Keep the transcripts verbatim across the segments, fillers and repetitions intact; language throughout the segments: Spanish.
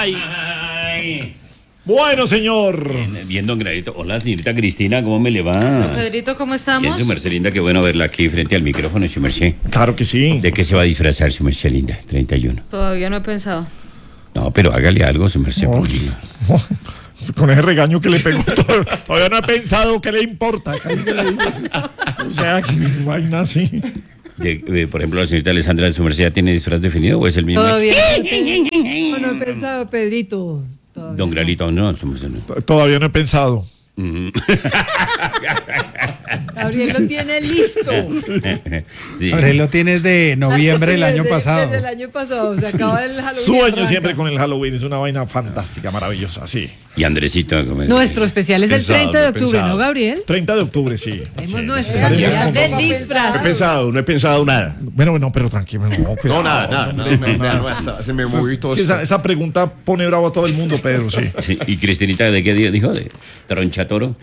Ay. Ay. Bueno, señor. Bien, bien, don Gradito. Hola, señorita Cristina, ¿cómo me le va? Pedrito, ¿cómo Bien, estamos? su merced linda, qué bueno verla aquí frente al micrófono, su merced. Claro que sí. ¿De qué se va a disfrazar, su merced linda? treinta y uno. Todavía no he pensado. No, pero hágale algo, su merced. No, porque- con ese regaño que le pegó, todo- todavía no he pensado qué le importa. Casi que le dice así. O sea, que vaina así. de- eh, por ejemplo, la señorita Alessandra, ¿su merced ya tiene disfraz definido o es el mismo? Todavía no, he- no, no he pensado, Pedrito. Todavía Don no. Gradito, no, su merced no. Todavía no he pensado. Ujú. Gabriel lo tiene listo. Sí. Gabriel lo tienes de noviembre del Sí, año desde- pasado. Desde el año pasado, se acaba el Halloween. Sueño arranca. siempre con el Halloween. Es una vaina fantástica, maravillosa, sí. Y Andresito. ¿cómo es? Nuestro especial es el Pensado, treinta de octubre, pensado. ¿no, Gabriel? treinta de octubre, sí. Tenemos Sí, nuestro estaremos especial con- de No he disfraz. pensado, no he pensado nada. Bueno, bueno, pero tranquilo. No, cuidado, No, nada, nada. hombre, nada, no, nada, nada. nada, se me movió todo Es que esa, esto. esa pregunta pone bravo a todo el mundo, Pedro, sí. Sí, ¿y Cristinita de qué día dijo? ¿De tronchatoro?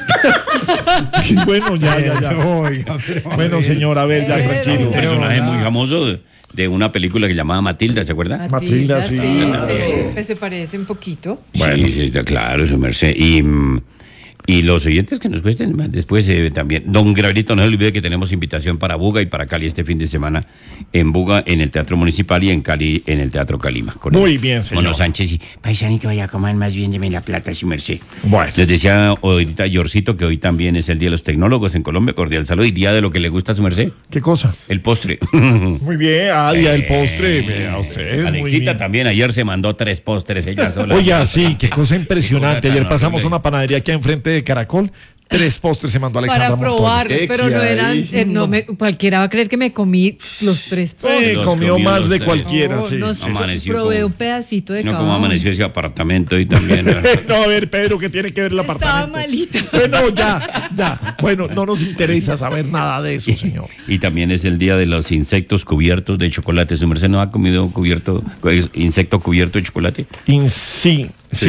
Bueno, ya, ya, ya. Oiga, pero- Bueno, señor, a ver, ya, Pero- tranquilo. Un personaje muy famoso de, de una película que llamaba Matilda, ¿se acuerda? Matilda, sí. se, pues se parece un poquito. Bueno, sí, sí, claro, su merced. Y, mm, y los oyentes que nos cuesten más después eh, también. Don Gabrielito, no se olvide que tenemos invitación para Buga y para Cali este fin de semana. En Buga, en el Teatro Municipal, y en Cali, en el Teatro Calima. Con Muy el- bien, señor. Mono Sánchez y paisanito, vaya a comer más bien, deme la plata, su merced. Bueno. Les decía ahorita Yorcito que hoy también es el Día de los Tecnólogos en Colombia. Cordial saludo y día de lo que le gusta a su merced. ¿Qué cosa? El postre. Muy bien, ah, día del postre. Eh, Vea usted. muy Alexita bien. también ayer se mandó tres postres ella sola. Oiga, sí, qué cosa impresionante. Qué cosa tan Ayer pasamos horrible. una panadería aquí enfrente de Caracol. Tres postres se mandó Alexandra Para Montoya. probarlos, ¿Qué? pero no ¿Qué eran. hay? eh, no me, cualquiera va a creer que me comí los tres Sí, postres. Los comió comió más los de tres. cualquiera, No, sí. no sé, Amaneció probé como- un pedacito de No, cada como uno. amaneció ese apartamento y también. No, a ver, Pedro, ¿qué tiene que ver el Estaba apartamento? malita. Bueno, ya, ya. Bueno, no nos interesa saber nada de eso, señor. Y también es el día de los insectos cubiertos de chocolate. ¿Su merced no ha comido cubierto, insecto cubierto de chocolate? In- sí, sí. Sí.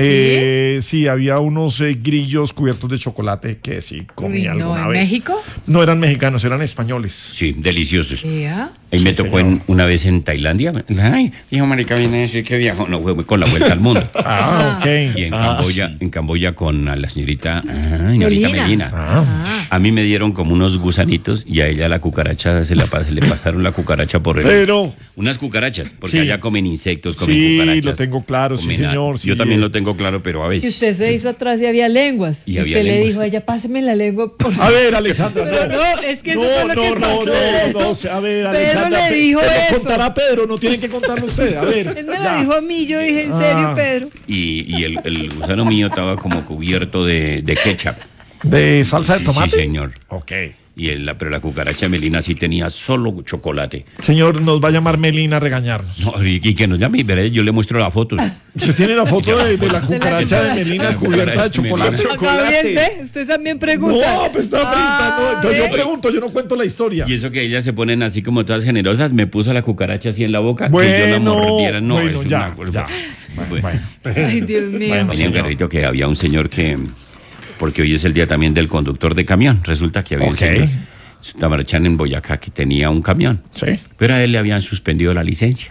eh, sí, había unos eh, grillos cubiertos de chocolate que sí comí Uy, no, alguna ¿en vez. México? No eran mexicanos, eran españoles. Sí, deliciosos. ¿Ya? Ahí me Sí, tocó señor. en- una vez en Tailandia. Ay, hijo marica, viene a decir que viajó. No, fue con la vuelta al mundo. Ah, ok. Y en Ah, Camboya, sí. en Camboya con a la señorita, ah, señorita Melina. Melina. Ah. A mí me dieron como unos gusanitos y a ella la cucaracha se, la, pa- se le pasaron la cucaracha por el. Pero, Unas cucarachas, porque Sí. allá comen insectos, comen sí, cucarachas. lo tengo claro, sí, comen a- señor. sí. Yo también lo tengo claro, pero a Que veces. usted se hizo atrás y había lenguas. Y Y, había usted le lenguas. dijo a ella, páseme la lengua. Por... A ver, Alexandra, Pero no. no, es que eso no, fue lo no, que no, pasó. no, no, no, a ver, Pedro Alexandra. le Pe- dijo te lo eso. contará Pedro, no tienen que contarlo ustedes. A ver. Él me ya. lo dijo a mí, yo dije, ¿en serio, Ah. Pedro? Y, y el, el gusano mío estaba como cubierto de, de ketchup. ¿De salsa de Sí, tomate? sí, señor. Ok. Y el, la- pero la cucaracha Melina sí tenía solo chocolate. Señor, nos va a llamar Melina a regañarnos. No, y, y que nos llame y veré, yo le muestro la foto. ¿Usted tiene la foto de, de la cucaracha de cucaracha. Melina La cubierta de cucaracha de Melina. chocolate? A Gabriel, ¿ve? Usted también pregunta. No, pues estaba preguntando. Ah, Yo, yo ¿ve? pregunto, yo no cuento la historia. Y eso que ellas se ponen así como todas generosas, me puso la cucaracha así en la boca, que yo la Bueno, mordiera. No, bueno, es ya, una cosa. ya. Bueno, Bueno, Ay, Dios mío. Bueno, Tenía un señor. carrito que había un señor que, porque hoy es el día también del conductor de camión, resulta que había Ok. un señor, Tamarchán en Boyacá, que tenía un camión, sí. pero a él le habían suspendido la licencia.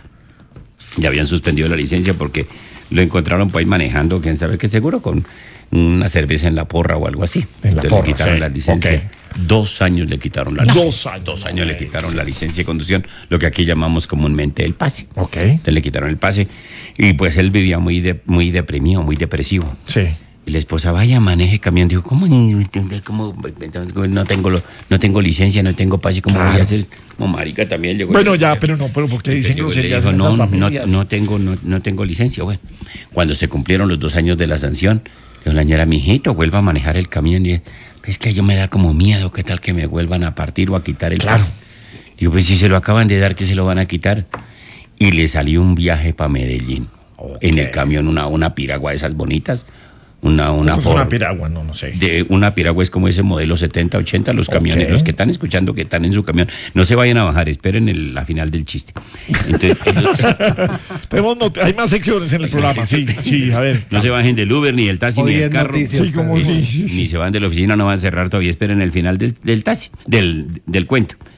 Le habían suspendido la licencia porque lo encontraron por ahí manejando, quién sabe qué, seguro con una cerveza en la porra o algo así. En la Entonces porra, le quitaron sí. la licencia. Ok. Dos años le quitaron la Dos licencia. años. Dos años le Ok, quitaron la licencia de conducción, lo que aquí llamamos comúnmente el pase. Ok. Entonces le quitaron el pase y pues él vivía muy de- muy deprimido, muy depresivo. Sí. Y la esposa, vaya, maneje camión. Dijo, ¿cómo? ¿Cómo? No tengo, lo- no tengo licencia, no tengo pase, ¿cómo voy a Claro. hacer? Como marica también llegó. Bueno, ya, pero no, pero porque dicen Llegó y le groserías dijo, en no, esas no, familias. no tengo, no, no tengo licencia. Bueno, cuando se cumplieron los dos años de la sanción, dijo la señora, mijito, vuelva a manejar el camión. Y es que yo me da como miedo, ¿qué tal que me vuelvan a partir o a quitar el Claro. pase? Digo, pues si se lo acaban de dar, que se lo van a quitar. Y le salió un viaje para Medellín. Ok. En el camión, una, una piragua de esas bonitas. Una, una Pues Ford. una piragua, no, no sé. De una piragua es como ese modelo setenta, ochenta, los camiones, Ok. los que están escuchando que están en su camión, no se vayan a bajar, esperen el, la final del chiste. Entonces, ellos- Tenemos not- hay más secciones en el programa, sí, sí, a ver. no se bajen del Uber, ni del taxi, O ni del diez carro. noticias, Sí, como Pedro. si. Ni se van de la oficina, no van a cerrar todavía, esperen el final del, del taxi, del, del cuento.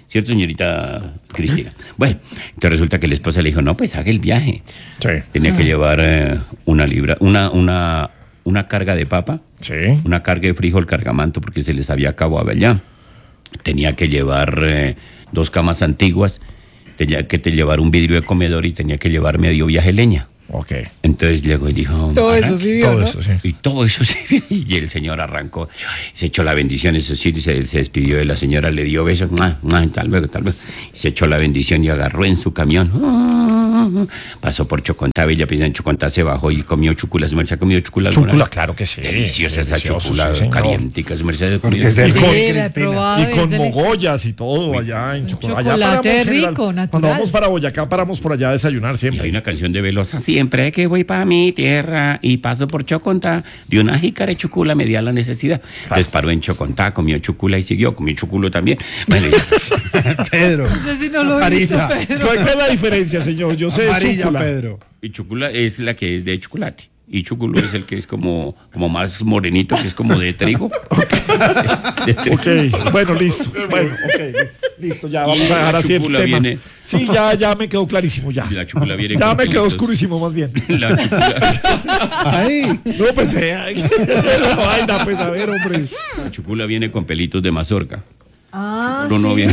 ¿Cierto, señorita Cristina? Bueno, entonces resulta que la esposa le dijo, no, pues haga el viaje. Sí. Tenía que llevar eh, una libra, una, una, una carga de papa, Sí. una carga de frijol cargamanto, porque se les había acabado allá. Tenía que llevar eh, dos camas antiguas, tenía que te llevar un vidrio de comedor y tenía que llevar medio viaje leña. Ok. Entonces llegó y dijo... Todo "Ajá". eso sí vio, Todo ¿no? eso, sí. Y todo eso sí. Y el señor arrancó, se echó la bendición, eso sí, se, se despidió de la señora, le dio besos, ¡mua, mua! Tal luego, tal luego. Se echó la bendición y agarró en su camión. Pasó por Chocontá, Bella Pisa en Chocontá, se bajó y comió chúcula. ¿Su merced ha comido chúcula alguna Chúcula, vez? claro que sí. Deliciosa esa Delicioso, chúcula, sí, señor. calientica. ¿Su merced ha Porque comido? es del Y con con- Sí, la he Cristina. probado, Y es con delicioso. mogollas y todo allá en Chocolate. Allá chocolate paramos, general. rico, natural. Cuando vamos para Boyacá, paramos por allá a desayunar Y hay siempre. una canción de Velosa, siempre que voy para mi tierra y paso por Chocontá, de una jícara de chucula me dio la necesidad. Entonces paró en Chocontá, comió chucula y siguió, comió chuculo también. Bueno, y- Pedro. No sé si no lo he visto, Amarilla. Pedro. ¿Cuál es la diferencia, señor? Yo sé de Amarilla, chúcula. Pedro. y chucula es la que es de chocolate. Y chuculo es el que es como, como más morenito, que es como de trigo. De trigo. Ok, bueno, listo. Bueno, ok, listo, listo, ya vamos Y a dejar la así el chúcula tema. viene- Sí, ya, ya me quedó clarísimo, ya. Y la chúcula viene Ya con me quedó pelitos. oscurísimo, más bien. La chúcula, Ay. No, pues, eh, ay, la vaina, pues, a ver, hombre. la chúcula viene con pelitos de mazorca. Ah, Chuculo no sí. viene.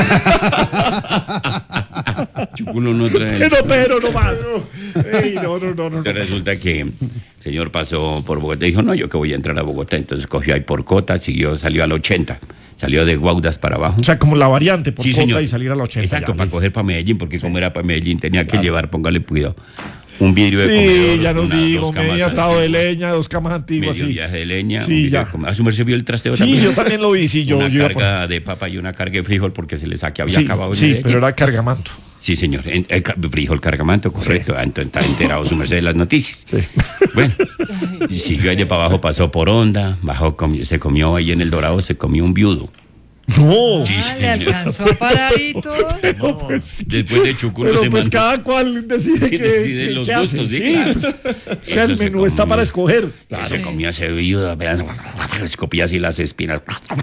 Chuculo no trae. Pero, pero, no más. Ey, no, no, no, no. Entonces resulta que el señor pasó por Bogotá y dijo, no, yo que voy a entrar a Bogotá. Entonces cogió ahí por Cota, siguió, salió al ochenta. Salió de Guaudas para abajo. O sea, como la variante por Sí, Cota señor. y salir a la ochenta. Exacto, ya, para listo. coger para Medellín, porque como era para Medellín tenía que llevar, póngale cuidado, un vidrio de Sí, comedor, ya nos unas digo, dos camas medio atado de antiguas, leña, dos camas antiguas. medio Sí, viaje de leña, Sí, un vidrio ya. de comedor. ¿A su merced vio el trasteo sí también? yo también lo vi, sí, yo, Una yo iba por- carga de papa y una carga de frijol porque se les había Sí, acabado en sí, Medellín. pero era cargamanto. Sí, señor. En, eh, ca- frijol cargamanto, correcto. Entonces está enterado su merced de las noticias. Sí. Bueno, y siguió allá para abajo, pasó por Honda, bajó, comió- se comió ahí en el Dorado, se comió un viudo. No. Ah, le alcanzó a parar y todo. No, pues, sí. Después de Chuculo Pero se pues mandó- cada cual decide Sí, que decide que- los qué hace. gustos, sí, Sí, claro. pues, o sea, Eso el se menú está comió. para escoger. Se comió ese viudo, vean, escupía así las espinas.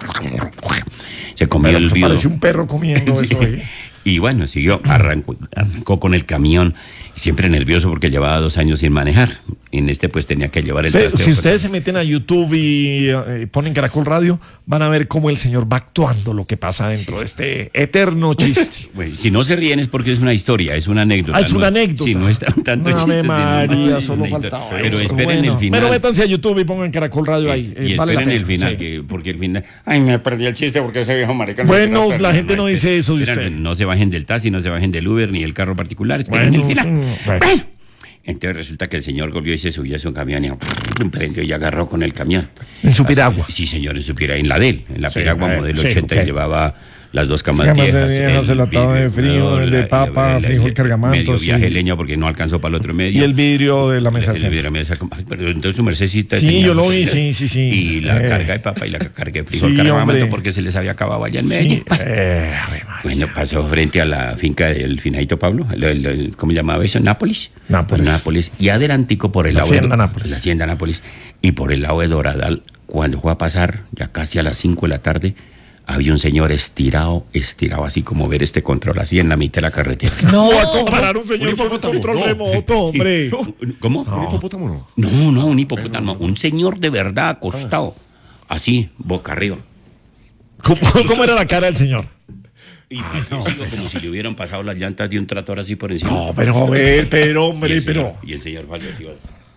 Se comió Pero, el pues, viudo. parece un perro comiendo Sí. eso ahí. Y bueno, siguió, arrancó, arrancó con el camión, siempre nervioso porque llevaba dos años sin manejar. En este pues tenía que llevar el Usted- trasteo. si ustedes se meten a YouTube y eh, ponen Caracol Radio, van a ver cómo el señor va actuando lo que pasa dentro de este eterno chiste. Bueno, si no se ríen es porque es una historia, es una anécdota. Ah, es no- una anécdota. Sí, no es tan- tanto Ave chiste, sino María, una- solo una faltaba historia. eso. Pero esperen Bueno. el final. Pero métanse a YouTube y pongan Caracol Radio ahí. eh, y vale la esperen el pena. final, Sí. que, porque el final... Ay, me perdí el chiste porque ese viejo marica... no Bueno, se trata, la gente no esperen, dice eso de esperen, usted. No se bajen del taxi, no se bajen del Uber ni del carro particular, esperen Bueno, el final. sí, bueno. Bueno. Entonces resulta que el señor volvió y se subió a su camión y prendió y agarró con el camión. En su piragua. Sí, señor, en su piragua, en la de él, en la Sí, piragua eh, modelo sí, ochenta ok. y llevaba las dos camas Camas de viejas. viejas, el atado de frío, el de papa, frijol cargamanto, Medio sí. viaje de leña porque no alcanzó para el otro medio. Y el vidrio de la mesa El del vidrio centro. de la mesa, como- ay, pero entonces su mercedcita Sí, tenía- yo lo vi, sí, sí, sí. Y la Eh. carga de papa y la carga de frijol Sí, cargamanto hombre. porque se les había acabado allá en Medellín. Sí, eh, Ave María. Bueno, pasó frente a la finca del finadito Pablo, el- el- el- ¿cómo llamaba eso? Nápoles. Nápoles. Por Nápoles. Y adelantico por el La lado de hacienda Do- Nápoles. La hacienda Nápoles. Y por el lado de Doradal, cuando fue a pasar, ya casi a las cinco de la tarde, había un señor estirado, estirado, así como ver este control, así en la mitad de la carretera. No va a comparar un señor Un con un hipopótamo, control no. remoto, hombre. ¿Cómo? ¿Un hipopótamo no? No, no, un hipopótamo. Un señor de verdad acostado, así, boca arriba. ¿Cómo, cómo era la cara del señor? Y fallecido, como si le hubieran pasado las llantas de un tractor así por encima. No, pero a ver, pero Y hombre, el señor- pero. Y el señor falleció.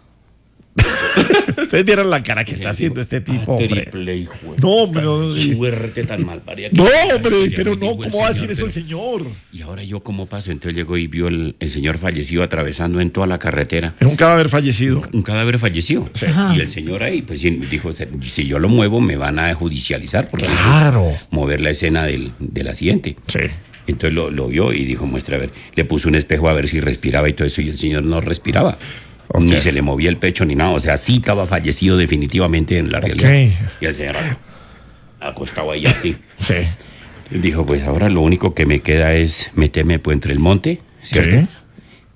Ustedes vieron la cara que está haciendo este tipo, hombre. Triple hijo. No, hombre, no, sí. Suerte tan mal paría. No, hombre, pero no, ¿cómo va a decir eso el señor? señor? Y ahora yo cómo paso, entonces llegó y vio el, el señor fallecido atravesando en toda la carretera. Era un cadáver fallecido. Un cadáver fallecido. Ajá. Y el señor ahí, pues sí, dijo, si yo lo muevo me van a judicializar porque Claro. mover la escena del, del accidente. Sí. Entonces lo, lo vio y dijo, muestra a ver. Le puso un espejo a ver si respiraba y todo eso, y el señor no respiraba. Ok. Ni se le movía el pecho ni nada. O sea, sí estaba fallecido definitivamente en la Ok. realidad. Y el señor acostado ahí así. Sí. Dijo, pues ahora lo único que me queda es meterme pues, entre el monte, ¿cierto? Sí.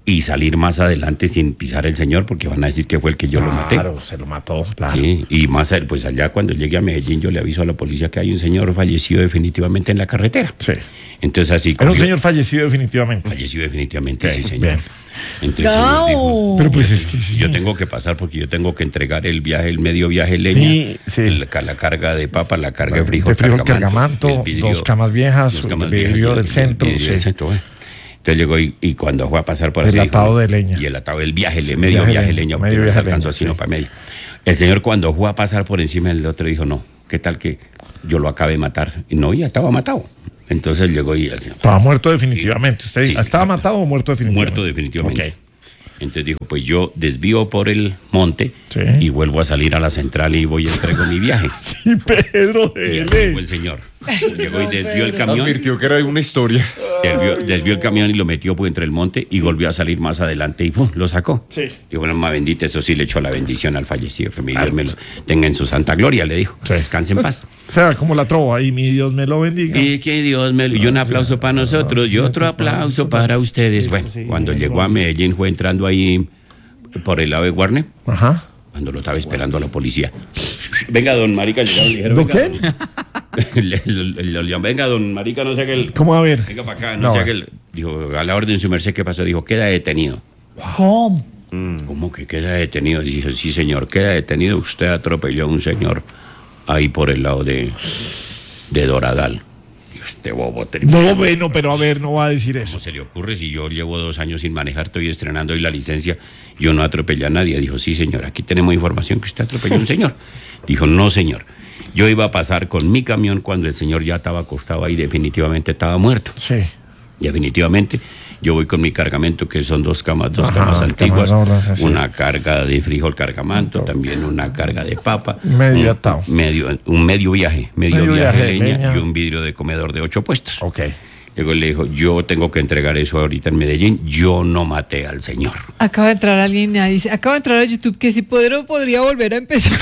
y salir más adelante sin pisar el señor, porque van a decir que fue el que yo lo maté. Claro, se lo mató, claro. Sí, y más, a- pues allá cuando llegue a Medellín yo le aviso a la policía que hay un señor fallecido definitivamente en la carretera. Sí. Entonces así Era un cogió- señor fallecido definitivamente. fallecido definitivamente, Ok, sí señor. bien. Entonces Bravo. dijo, Pero pues es que sí. yo tengo que pasar porque yo tengo que entregar el viaje, el medio viaje leña, Sí, sí. La, ca- la carga de papa, la carga de frijol, de frijol, cargamanto, el vidrio- dos camas viejas, dos camas el vidrio viejas y del el centro, vidrio del sí. centro, bueno. Entonces llegó y, y cuando fue a pasar por El así, atado dijo, de leña. Y el atado del viaje, Sí, le medio viaje viaje leña, leña, porque medio no viaje alcanzó leña, sino sí. para medio. El señor cuando fue a pasar por encima del otro dijo, no, ¿qué tal que yo lo acabe de matar? Y no, ya estaba matado. Entonces llegó y el señor, Estaba muerto definitivamente. ¿Usted Sí. estaba matado o muerto definitivamente? muerto definitivamente. Ok. Entonces dijo, pues yo desvío por el monte Sí. y vuelvo a salir a la central y voy y entrego mi viaje. Sí, Pedro, Y ahí dele. llegó el señor. Llegó y desvió el camión. Advirtió que era una historia. Desvió, desvió el camión y lo metió pues, entre el monte y volvió a salir más adelante y ¡pum! Lo sacó. Sí. Y bueno, más bendita, eso sí le echó la bendición al fallecido, que mi Dios me lo tenga en su santa gloria, le dijo. Sí. Descanse en paz. O sea, como la trova ahí, mi Dios me lo bendiga. Y que Dios me lo... Y un aplauso para nosotros y otro aplauso para ustedes. Bueno, cuando llegó a Medellín fue entrando ahí por el lado de Guarne, Ajá. cuando lo estaba esperando la policía. Venga, don Marica, llegaron y dijeron, ¿Don venga, qué? don- le- le- le- le- venga, don Marica, no sé qué... el- ¿Cómo a ver? Venga para acá, No, no, sé a qué... ver. el- Dijo, a la orden, su merced, ¿qué pasó? Dijo, queda detenido. ¿Cómo? ¿Cómo que queda detenido? Dije, sí, señor, queda detenido. Usted atropelló a un señor ahí por el lado de, de Doradal. Y usted, bobo, tremendo. No, bueno, pero a ver, no va a decir ¿Cómo eso. se le ocurre si yo llevo dos años sin manejar, estoy estrenando hoy la licencia, yo no atropellé a nadie? Dijo, sí, señor, aquí tenemos información que usted atropelló a un señor. Dijo, no, señor. Yo iba a pasar con mi camión cuando el señor ya estaba acostado ahí, definitivamente estaba muerto. Sí. Y definitivamente yo voy con mi cargamento, que son dos camas, dos Ajá, camas antiguas, camas gordas, sí. una carga de frijol cargamanto, también una carga de papa, Medio un, atado. medio, un medio viaje, medio, Medio viaje, viaje de de leña, leña. y un vidrio de comedor de ocho puestos. Ok. Luego le dijo, yo tengo que entregar eso ahorita en Medellín, yo no maté al señor. Acaba de entrar alguien y dice, acaba de entrar a YouTube que si podría, podría volver a empezar.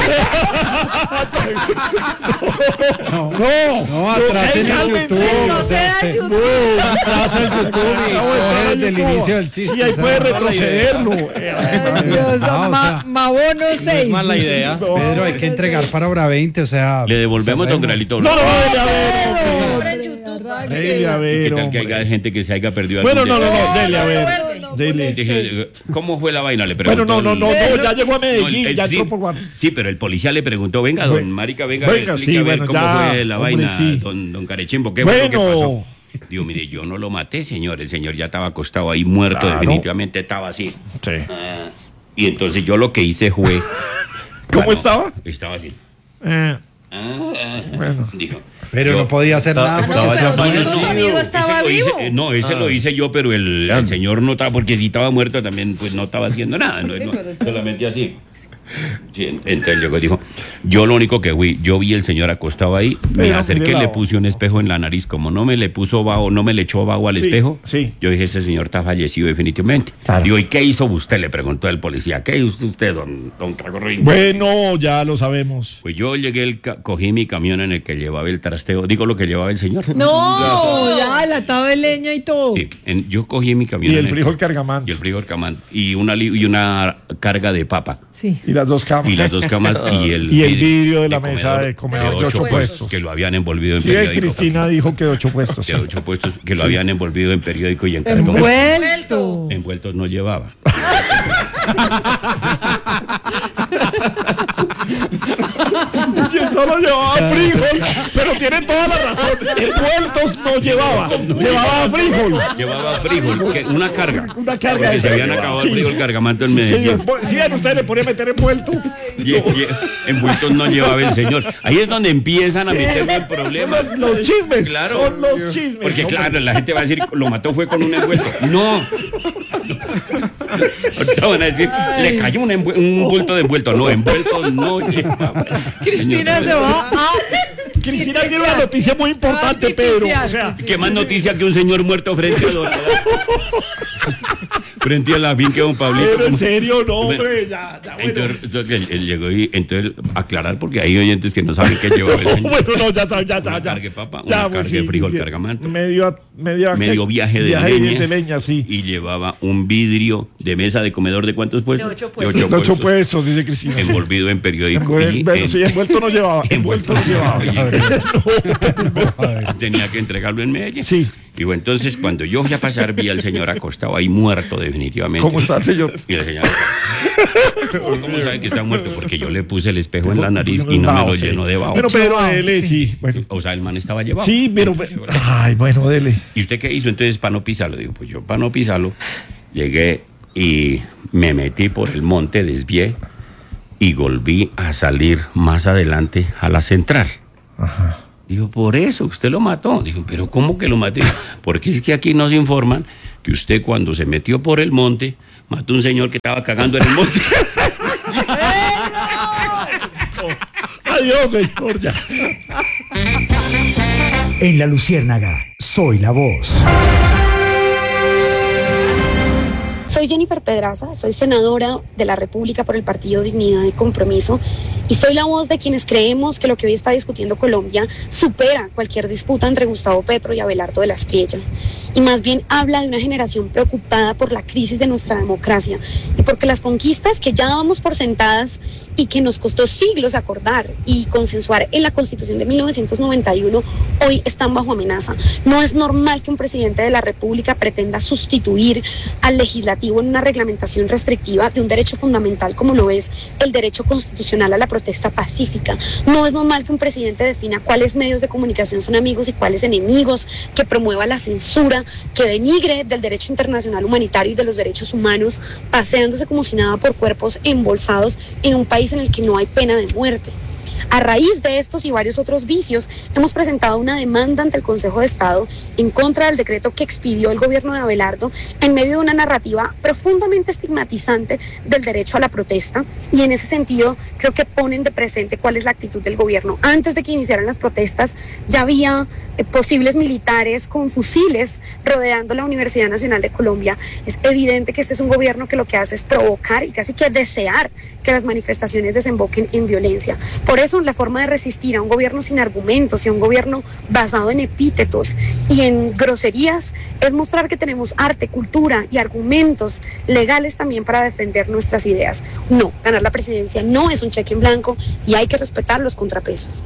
No, no, atrás en el cálmense. YouTube. No o sea, sea usted- YouTube. atrás el YouTube y coge desde el inicio del chiste. Sí, ahí o sea, puede mala retrocederlo. Ay, Dios, No, o ma- sea, Mabono seis. idea. Pedro, hay que entregar para hora veinte, o sea. Le devolvemos, don cerremos. Gralito. No, no, no, dele a ver, Pero, hombre. Dele a ¿Qué ver, tal que hombre. haya gente que se haya perdido Bueno, algún no, no, día? no, dele a ver. Dele. Dije, ¿cómo fue la vaina? Le Bueno, preguntó no, no, no, el- no, ya llegó a No, el- Medellín, el- ya sí, entró por Guardia. sí, pero el policía le preguntó, venga, don Bueno, Marica, venga, venga, explique sí, a ver bueno, cómo ya, fue la hombre, vaina, sí. don, don Carechimbo, ¿qué fue lo que Bueno. pasó? Digo, mire, yo no lo maté, señor, el señor ya estaba acostado ahí muerto, Claro. definitivamente estaba así. Sí. Ah, y entonces yo lo que hice fue... ¿Cómo Bueno, estaba? Estaba así. Eh, Ah, ah, Bueno. dijo. Pero yo- no podía hacer nada. estaba porque ya estaba fallecido. fallecido. amigo ese estaba lo hice- vivo. eh, no, ese lo hice yo, pero el, el señor no estaba, porque si estaba muerto también, pues no estaba haciendo nada, no, no, solamente así. Sí, en- entonces llegó y dijo, yo lo único que fui, yo vi el señor acostado ahí, me Pero, acerqué, mire, le la- puse un espejo en la nariz, como no me le puso vaho, no me le echó vaho al Sí, espejo, sí. yo dije, ese señor está fallecido definitivamente. Claro. Digo, ¿y qué hizo usted? Le preguntó el policía, ¿qué hizo usted, don, don Cagorrín? Bueno, ya lo sabemos. Pues yo llegué, el ca- cogí mi camión en el que llevaba el trasteo, digo lo que llevaba el señor. No, ya, el atado de leña y todo. Sí, en- yo cogí mi camión. Y en el frijol cargamanto. Y el frijol cargamanto. Y una, li- y una carga de papa. Sí. Y las dos camas. Y las dos camas y el, Y el vidrio de la mesa de comedor de de ocho ocho puestos. puestos. Que lo habían envolvido en Sí, periódico. Cristina dijo que de ocho puestos. De ocho puestos que lo habían envolvido en periódico y en cartón. Envuelto. Envueltos no llevaba. Yo solo llevaba frijol, pero tiene toda la razón. Envueltos no llevaba. Llevaba frijol. Llevaba frijol, que- una carga. Una carga Porque de se habían frijol. acabado Sí. el frijol cargamanto en Sí, Medellín. envu- sí, a usted le pone a meter envuelto. Y, y envueltos no llevaba el señor. Ahí es donde empiezan a meterme en problemas. Son los chismes. Claro. Son los chismes. Porque hombre. claro, la gente va a decir, lo mató fue con un envuelto. No. Ahorita van a decir, le cayó un, envue- un bulto de envuelto. No, envuelto no llevaba. Cristina se va a... Cristina tiene una noticia muy importante, Pedro. O sea, ¿Qué más noticia que un señor muerto frente a Dorada? Frente a la finca de don Pablito. pero en como- serio, no, hombre. Ya, ya, bueno. Entonces, entonces, él llegó y entonces aclarar porque hay oyentes que no saben qué llevaba el señor. Bueno, no, ya sabes, ya, ya, Una ya. carga de papa, Ya, una pues, carga de sí, frijol sí. cargamanto. Medio, a- media, medio viaje de viaje leña, de leña, sí. Y llevaba un vidrio de mesa de comedor de cuántos puestos? De ocho puestos. De ocho puestos, dice Cristina. Envolvido en periódico. Envuel- y bueno, en- sí, envuelto no llevaba. Envuelto no llevaba. Tenía que entregarlo en Medellín. Sí. Y bueno, entonces cuando yo fui a pasar vi al señor acostado ahí muerto definitivamente. ¿Cómo está el señor? Y la señora, ¿cómo sabe que está muerto? Porque yo le puse el espejo en la nariz y no me lo Sí. llenó de vaho. Bueno, pero Vaho, dele, sí. sí. Bueno. O sea, el man estaba llevado. Sí, pero. Ay, bueno, dele. ¿Y usted qué hizo entonces para no pisarlo? Digo, pues yo para no pisarlo llegué y me metí por el monte, desvié y volví a salir más adelante a la central. Ajá. Digo, por eso usted lo mató. Digo, pero ¿cómo que lo maté? Porque es que aquí nos informan que usted cuando se metió por el monte mató a un señor que estaba cagando en el monte. Adiós, señor, ya. En La Luciérnaga, soy la voz. Soy Jennifer Pedraza, soy senadora de la República por el Partido Dignidad y Compromiso y soy la voz de quienes creemos que lo que hoy está discutiendo Colombia supera cualquier disputa entre Gustavo Petro y Abelardo de la Espriella y más bien habla de una generación preocupada por la crisis de nuestra democracia y porque las conquistas que ya dábamos por sentadas y que nos costó siglos acordar y consensuar en la Constitución de mil novecientos noventa y uno hoy están bajo amenaza. No es normal que un presidente de la República pretenda sustituir al legislativo en una reglamentación restrictiva de un derecho fundamental como lo es el derecho constitucional a la protesta pacífica. No es normal que un presidente defina cuáles medios de comunicación son amigos y cuáles enemigos, que promueva la censura, que denigre del derecho internacional humanitario y de los derechos humanos, paseándose como si nada por cuerpos embolsados en un país en el que no hay pena de muerte. A raíz de estos y varios otros vicios, hemos presentado una demanda ante el Consejo de Estado en contra del decreto que expidió el gobierno de Abelardo en medio de una narrativa profundamente estigmatizante del derecho a la protesta y en ese sentido creo que ponen de presente cuál es la actitud del gobierno. Antes de que iniciaran las protestas ya había eh, posibles militares con fusiles rodeando la Universidad Nacional de Colombia. Es evidente que este es un gobierno que lo que hace es provocar y casi que desear que las manifestaciones desemboquen en violencia. Por eso la forma de resistir a un gobierno sin argumentos y a un gobierno basado en epítetos y en groserías es mostrar que tenemos arte, cultura y argumentos legales también para defender nuestras ideas. No, ganar la presidencia no es un cheque en blanco y hay que respetar los contrapesos.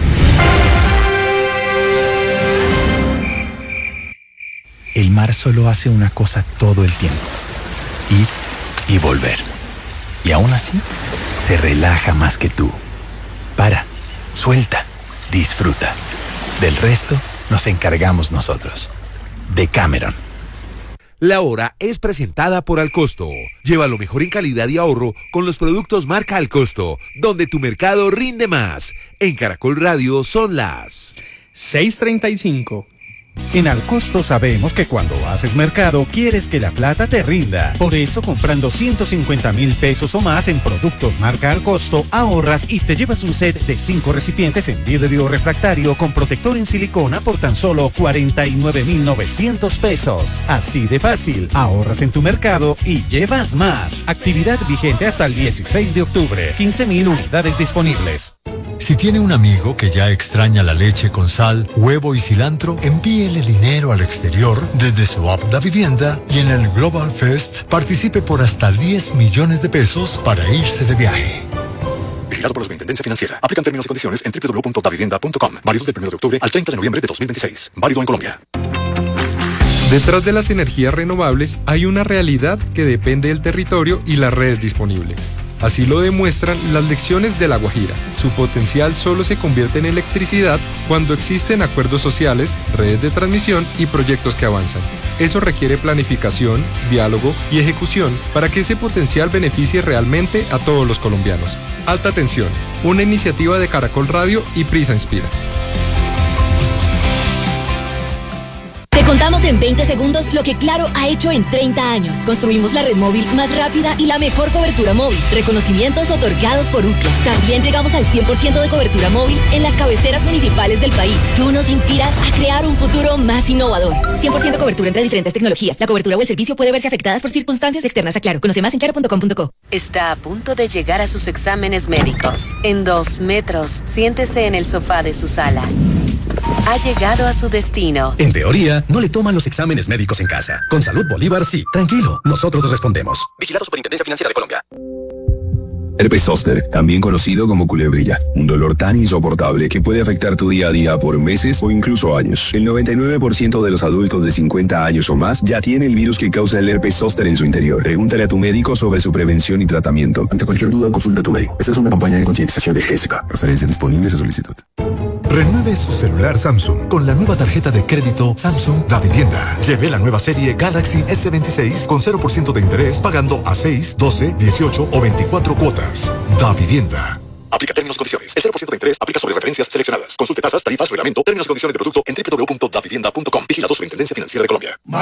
El mar solo hace una cosa todo el tiempo: ir y volver. Y aún así, se relaja más que tú. Para, suelta, disfruta. Del resto nos encargamos nosotros. Decameron. La hora es presentada por Alcosto. Lleva lo mejor en calidad y ahorro con los productos marca Alcosto, donde tu mercado rinde más. En Caracol Radio son las seis treinta y cinco. En Alcosto sabemos que cuando haces mercado quieres que la plata te rinda. Por eso, comprando ciento cincuenta mil pesos o más en productos marca Alcosto, ahorras y te llevas un set de cinco recipientes en vidrio refractario con protector en silicona por tan solo cuarenta y nueve mil novecientos pesos. Así de fácil, ahorras en tu mercado y llevas más. Actividad vigente hasta el dieciséis de octubre. quince mil unidades disponibles. Si tiene un amigo que ya extraña la leche con sal, huevo y cilantro, envíele dinero al exterior desde su app Da Vivienda y en el Global Fest participe por hasta diez millones de pesos para irse de viaje. Vigilado por la Superintendencia Financiera. Aplican términos y condiciones en doble u doble u doble u punto davivienda punto com. Válido del primero de octubre al treinta de noviembre de dos mil veintiséis. Válido en Colombia. Detrás de las energías renovables hay una realidad que depende del territorio y las redes disponibles. Así lo demuestran las lecciones de La Guajira. Su potencial solo se convierte en electricidad cuando existen acuerdos sociales, redes de transmisión y proyectos que avanzan. Eso requiere planificación, diálogo y ejecución para que ese potencial beneficie realmente a todos los colombianos. Alta Tensión, una iniciativa de Caracol Radio y Prisa Inspira. Te contamos en veinte segundos lo que Claro ha hecho en treinta años. Construimos la red móvil más rápida y la mejor cobertura móvil. Reconocimientos otorgados por Ookla. También llegamos al cien por ciento de cobertura móvil en las cabeceras municipales del país. Tú nos inspiras a crear un futuro más innovador. cien por ciento cobertura entre diferentes tecnologías. La cobertura o el servicio puede verse afectadas por circunstancias externas a Claro. Conoce más en claro punto com punto co. Está a punto de llegar a sus exámenes médicos. En dos metros, siéntese en el sofá de su sala. ha llegado a su destino. En teoría, no le toman los exámenes médicos en casa. Con Salud Bolívar, sí. Tranquilo, nosotros respondemos. Vigilado Superintendencia Financiera de Colombia. Herpes zóster, también conocido como culebrilla, un dolor tan insoportable que puede afectar tu día a día por meses o incluso años. El noventa y nueve por ciento de los adultos de cincuenta años o más ya tiene el virus que causa el herpes zóster en su interior. Pregúntale a tu médico sobre su prevención y tratamiento. Ante cualquier duda, consulta a tu médico. Esta es una campaña de concientización de G S K. Referencias disponibles a solicitud. Renueve su celular Samsung con la nueva tarjeta de crédito Samsung Da Vivienda. Lleve la nueva serie Galaxy S veintiséis con cero por ciento de interés pagando a seis, doce, dieciocho o veinticuatro cuotas. Da Vivienda. Aplica términos y condiciones. El cero por ciento de interés aplica sobre referencias seleccionadas. Consulte tasas, tarifas, reglamento, términos y condiciones de producto en doble u doble u doble u punto da vivienda punto com. Vigilado Superintendencia Financiera de Colombia.